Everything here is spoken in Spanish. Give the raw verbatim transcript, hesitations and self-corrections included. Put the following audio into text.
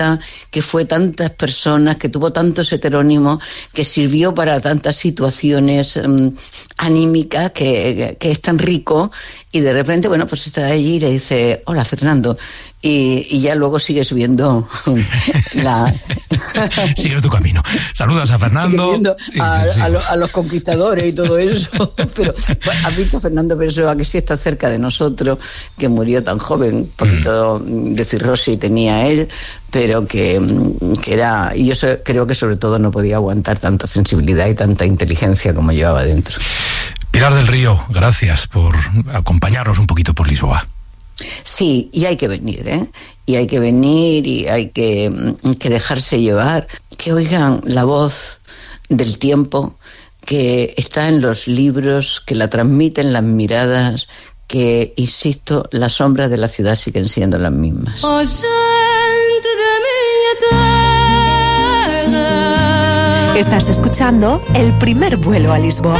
que fue tantas personas, que tuvo tantos heterónimos, que sirvió para tantas situaciones um, anímicas, que, que es tan rico, y de repente, bueno, pues está allí y le dice, hola Fernando, y, y ya luego sigues viendo la... Sigues tu camino. Saludas a Fernando. Viendo a, a, lo, a los conquistadores y todo eso, pero pues, has visto a Fernando Pessoa, que sí está cerca de nosotros, que murió tan joven, un poquito mm. de cirrosis tenía él, pero que, que era, y yo so, creo que sobre todo no podía aguantar tanta sensibilidad y tanta inteligencia como llevaba dentro. Pilar del Río, gracias por acompañarnos un poquito por Lisboa. Sí, y hay que venir, ¿eh? Y hay que venir y hay que, que dejarse llevar, que oigan la voz del tiempo, que está en los libros, que la transmiten las miradas, que, insisto, las sombras de la ciudad siguen siendo las mismas. Estás escuchando El primer vuelo a Lisboa.